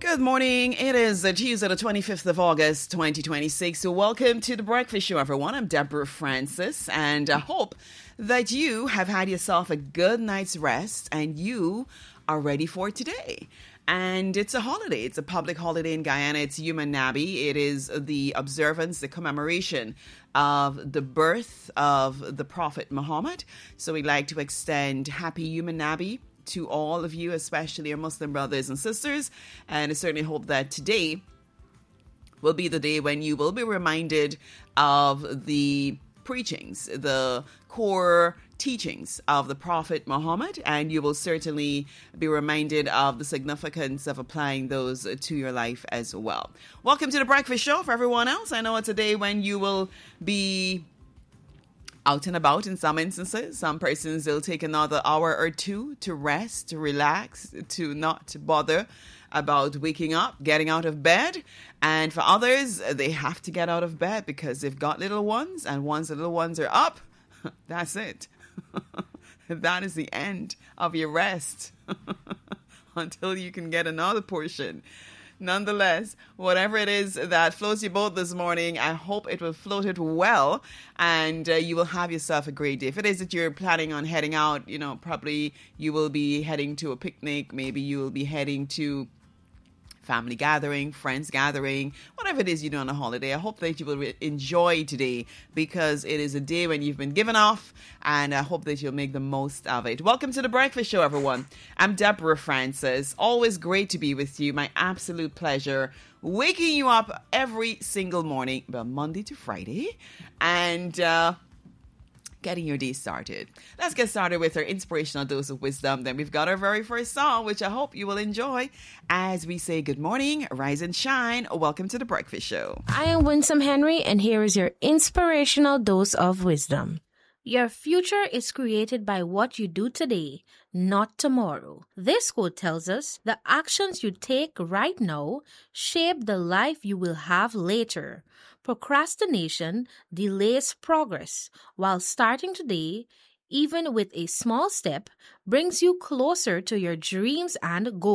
Good morning. It is Tuesday, the 25th of August, 2026. So welcome to The Breakfast Show, everyone. I'm Deborah Francis, and I hope that you have had yourself a good night's rest and you are ready for today. And it's a holiday. It's a public holiday in Guyana. It's Yuma Nabi. It is the observance, the commemoration of the birth of the Prophet Muhammad. So we'd like to extend happy Yuma Nabi to all of you, especially our Muslim brothers and sisters. And I certainly hope that today will be the day when you will be reminded of the preachings, the core teachings of the Prophet Muhammad, and you will certainly be reminded of the significance of applying those to your life as well. Welcome to The Breakfast Show. For everyone else, I know it's a day when you will be out and about in some instances. Some persons will take another hour or two to rest, to relax, to not bother about waking up, getting out of bed. And for others, they have to get out of bed because they've got little ones, and once the little ones are up, that's it. That is the end of your rest until you can get another portion. Nonetheless, whatever it is that floats your boat this morning, I hope it will float it well and you will have yourself a great day. If it is that you're planning on heading out, probably you will be heading to a picnic. Maybe you will be heading to family gathering, friends gathering, whatever it is you do on a holiday. I hope that you will enjoy today because it is a day when you've been given off, and I hope that you'll make the most of it. Welcome to The Breakfast Show, everyone. I'm Deborah Francis. Always great to be with you. My absolute pleasure. Waking you up every single morning, well, Monday to Friday, and getting your day started. Let's get started with our inspirational dose of wisdom. Then we've got our very first song, which I hope you will enjoy as we say good morning, rise and shine. Welcome to The Breakfast Show. I am Winsome Henry, and here is your inspirational dose of wisdom. Your future is created by what you do today, not tomorrow. This quote tells us the actions you take right now shape the life you will have later. Procrastination delays progress, while starting today, even with a small step, brings you closer to your dreams and goals.